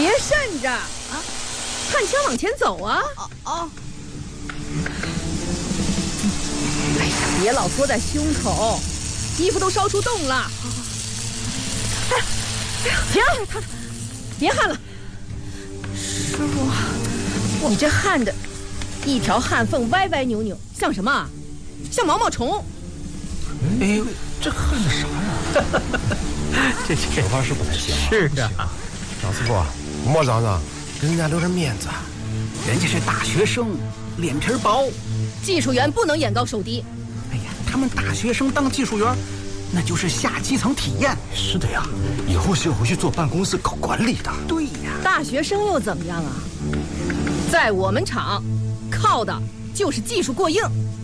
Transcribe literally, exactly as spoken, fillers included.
别渗着啊！看枪往前走啊！ 哦哦。 哎呀，别老缩在胸口，衣服都烧出洞了。哎呀，停！他别焊了。师傅，你这焊的，一条焊缝歪歪扭扭，像什么？像毛毛虫。 哎呦，这焊的啥呀？ 这手法是不太行啊。 是啊， 张师傅，莫嚷嚷，给人家留点面子。 人家是大学生，脸皮薄。 技术员不能眼高手低。 哎呀，他们大学生当技术员，那就是下基层体验。 是的呀，以后是要回去坐办公室搞管理的。 对呀， 大学生又怎么样啊？在我们厂，靠的就是技术过硬。